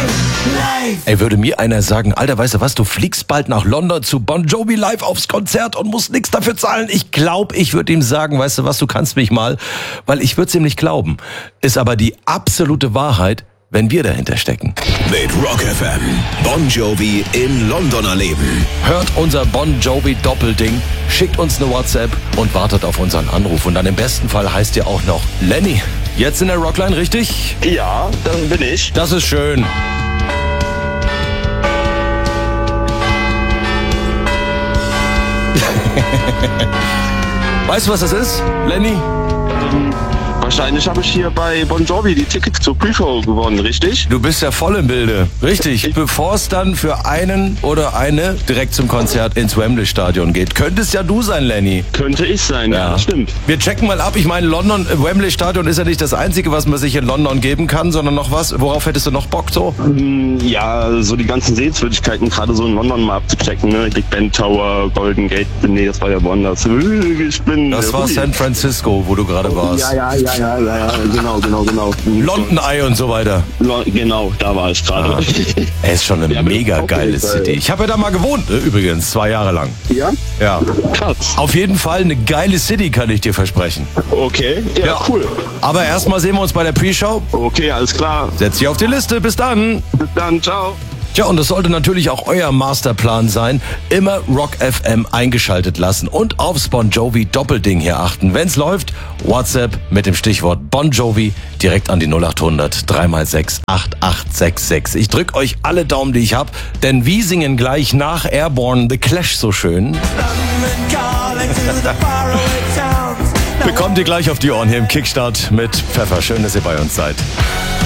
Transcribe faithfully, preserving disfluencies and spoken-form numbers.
Ey, würde mir einer sagen, Alter, weißt du was, du fliegst bald nach London zu Bon Jovi live aufs Konzert und musst nichts dafür zahlen. Ich glaube, ich würde ihm sagen, weißt du was, du kannst mich mal, weil ich würde es ihm nicht glauben. Ist aber die absolute Wahrheit, wenn wir dahinter stecken. Mit Rock F M. Bon Jovi in London erleben. Hört unser Bon Jovi Doppelding, schickt uns eine WhatsApp und wartet auf unseren Anruf. Und dann im besten Fall heißt ihr auch noch Lenny. Jetzt in der Rockline, richtig? Ja, dann bin ich. Das ist schön. Weißt du, was das ist, Lenny? Ähm, wahrscheinlich habe ich hier bei Bon Jovi die Tickets zur Pre-Show gewonnen, richtig? Du bist ja voll im Bilde. Richtig. Bevor es dann für einen oder eine direkt zum Konzert ins Wembley-Stadion geht. Könntest ja du sein, Lenny. Könnte ich sein, ja, Ja. das stimmt. Wir checken mal ab. Ich meine, London, Wembley-Stadion ist ja nicht das Einzige, was man sich in London geben kann, sondern noch was. Worauf hättest du noch Bock so? Ähm, Ja, so die ganzen Sehenswürdigkeiten, gerade so in London mal abzuchecken, ne? Big Ben Tower, Golden Gate, nee, das war ja woanders. Ich bin... Das war hui. San Francisco, wo du gerade warst. Ja, ja, ja, ja, ja, ja, genau, genau, genau. London Eye und so weiter. Lo- Genau, da war ich gerade. Er ist schon eine Ja, mega auf geile jeden Fall. City. Ich habe ja da mal gewohnt, ne, übrigens, zwei Jahre lang. Ja? Ja. Krass. Auf jeden Fall eine geile City, kann ich dir versprechen. Okay, ja, Ja. cool. Aber erstmal sehen wir uns bei der Pre-Show. Okay, alles klar. Setz dich auf die Liste. Bis dann. Bis dann, ciao. Tja, und das sollte natürlich auch euer Masterplan sein. Immer Rock F M eingeschaltet lassen und aufs Bon Jovi Doppelding hier achten. Wenn's läuft, WhatsApp mit dem Stichwort Bon Jovi direkt an die null acht hundert drei mal sechs acht acht sechs sechs. Ich drück euch alle Daumen, die ich hab, denn wir singen gleich nach Airborne The Clash so schön. Bekommt ihr gleich auf die Ohren hier im Kickstart mit Pfeffer. Schön, dass ihr bei uns seid.